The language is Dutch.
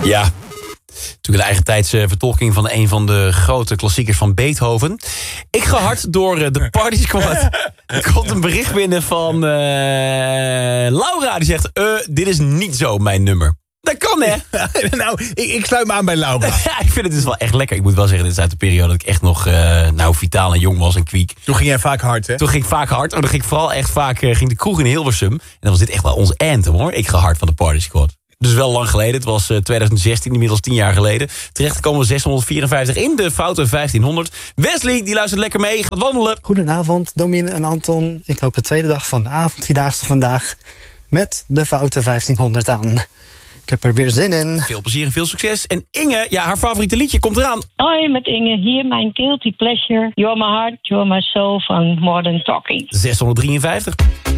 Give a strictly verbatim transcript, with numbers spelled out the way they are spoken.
Ja, natuurlijk een eigentijdse vertolking van een van de grote klassiekers van Beethoven. Ik ga hard door uh, de Party Squad. Er komt een bericht binnen van uh, Laura. Die zegt, uh, dit is niet zo mijn nummer. Dat kan, hè? nou, ik, ik sluit me aan bij Laura. Ja, ik vind het dus wel echt lekker. Ik moet wel zeggen, dit is uit de periode dat ik echt nog uh, nou, vitaal en jong was en kwiek. Toen ging jij vaak hard, hè? Toen ging ik vaak hard. Oh, dan ging ik vooral echt vaak uh, ging de kroeg in Hilversum. En dan was dit echt wel ons anthem, hoor. Ik ga hard van de Party Squad. Dus wel lang geleden. Het was uh, twintig zestien, inmiddels tien jaar geleden. Terecht komen we zeshonderdvierenvijftig in de foute vijftienhonderd. Wesley, die luistert lekker mee, gaat wandelen. Goedenavond, Domien en Anton. Ik loop de tweede dag van de avondvierdaagse vandaag met de foute vijftienhonderd aan. Ik heb er weer zin in. Veel plezier en veel succes. En Inge, ja, haar favoriete liedje komt eraan. Hoi, met Inge hier, mijn guilty pleasure. You're my heart, you're my soul van Modern Talking. zeshonderddrieënvijftig.